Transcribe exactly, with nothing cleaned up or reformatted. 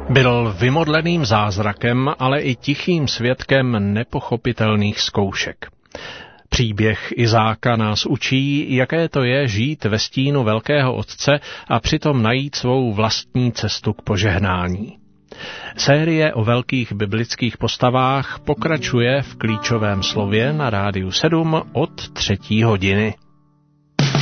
Byl vymodleným zázrakem, ale i tichým svědkem nepochopitelných zkoušek. Příběh Izáka nás učí, jaké to je žít ve stínu Velkého Otce a přitom najít svou vlastní cestu k požehnání. Série o velkých biblických postavách pokračuje v klíčovém slově na Rádiu sedm od třetí hodiny.